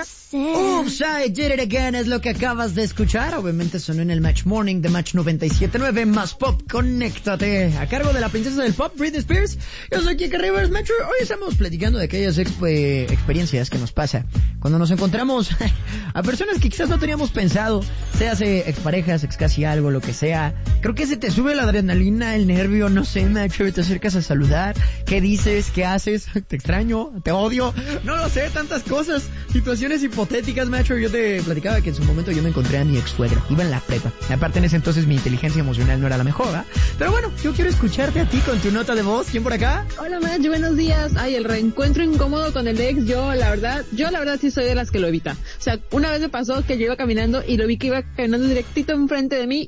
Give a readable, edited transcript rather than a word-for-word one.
Oops, I did it again es lo que acabas de escuchar. Obviamente sonó en el Match Morning de Match 97.9 más Pop. Conéctate. A cargo de la princesa del pop, Britney Spears. Yo soy Kike Rivers Metro. Hoy estamos platicando de aquellas experiencias que nos pasa cuando nos encontramos a personas que quizás no teníamos pensado, seas exparejas, ex casi algo, lo que sea. Creo que se te sube la adrenalina, el nervio, no sé, Metro, te acercas a saludar. ¿Qué dices? ¿Qué haces? ¿Te extraño? ¿Te odio? No lo sé, tantas cosas. Situaciones hipotéticas, Metro. Yo te platicaba que en su momento yo me encontré a mi ex suegra. Iba en la prepa. Aparte en ese entonces mi inteligencia emocional no era la mejor, ¿verdad? Pero bueno, yo quiero escucharte a ti con tu nota de voz. ¿Quién por acá? Hola, Match, buenos días. Ay, el reencuentro incómodo con el ex, yo la verdad sí soy de las que lo evita. O sea, una vez me pasó que yo iba caminando y lo vi que iba caminando directito enfrente de mí